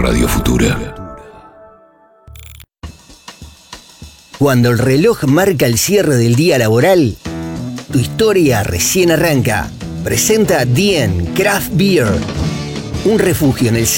Radio Futura. Cuando el reloj marca el cierre del día laboral, tu historia recién arranca. Presenta Dien Craft Beer, un refugio en el